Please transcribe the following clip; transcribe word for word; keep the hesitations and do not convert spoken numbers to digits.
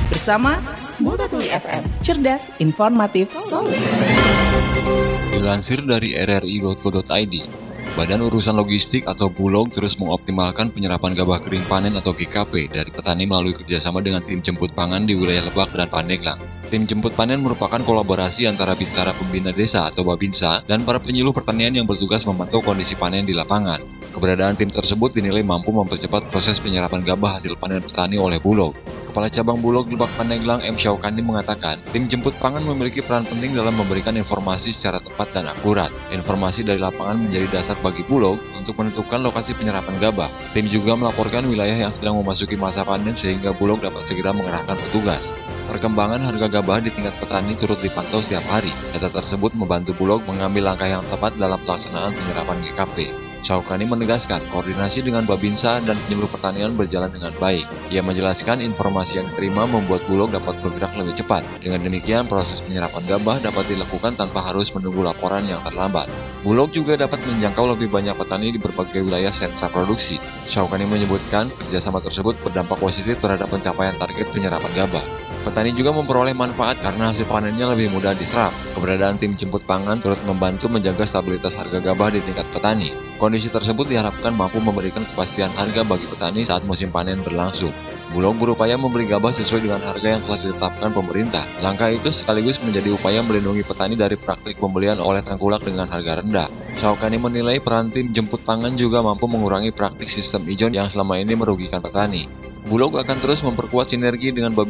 Bersama Multatuli F M, cerdas, informatif, solid. Dilansir dari r r i titik co titik i d, Badan Urusan Logistik atau Bulog terus mengoptimalkan penyerapan gabah kering panen atau G K P dari petani melalui kerjasama dengan tim jemput pangan di wilayah Lebak dan Pandeglang. Tim jemput panen merupakan kolaborasi antara Bintara Pembina Desa atau Babinsa dan para penyuluh pertanian yang bertugas memantau kondisi panen di lapangan. Keberadaan tim tersebut dinilai mampu mempercepat proses penyerapan gabah hasil panen petani oleh Bulog. Kepala Cabang Bulog Lebak Pandeglang M. Syaukani mengatakan, tim jemput pangan memiliki peran penting dalam memberikan informasi secara tepat dan akurat. Informasi dari lapangan menjadi dasar bagi Bulog untuk menentukan lokasi penyerapan gabah. Tim juga melaporkan wilayah yang sedang memasuki masa panen sehingga Bulog dapat segera mengerahkan petugas. Perkembangan harga gabah di tingkat petani turut dipantau setiap hari. Data tersebut membantu Bulog mengambil langkah yang tepat dalam pelaksanaan penyerapan G K P. Syaukani menegaskan koordinasi dengan Babinsa dan penyuluh pertanian berjalan dengan baik. Ia menjelaskan informasi yang diterima membuat Bulog dapat bergerak lebih cepat. Dengan demikian, proses penyerapan gabah dapat dilakukan tanpa harus menunggu laporan yang terlambat. Bulog juga dapat menjangkau lebih banyak petani di berbagai wilayah sentra produksi. Syaukani menyebutkan kerjasama tersebut berdampak positif terhadap pencapaian target penyerapan gabah. Petani juga memperoleh manfaat karena hasil panennya lebih mudah diserap. Keberadaan tim jemput pangan turut membantu menjaga stabilitas harga gabah di tingkat petani. Kondisi tersebut diharapkan mampu memberikan kepastian harga bagi petani saat musim panen berlangsung. Bulog berupaya memberi gabah sesuai dengan harga yang telah ditetapkan pemerintah. Langkah itu sekaligus menjadi upaya melindungi petani dari praktik pembelian oleh tengkulak dengan harga rendah. Syaukani menilai peran tim jemput pangan juga mampu mengurangi praktik sistem ijon yang selama ini merugikan petani. Bulog akan terus memperkuat sinergi dengan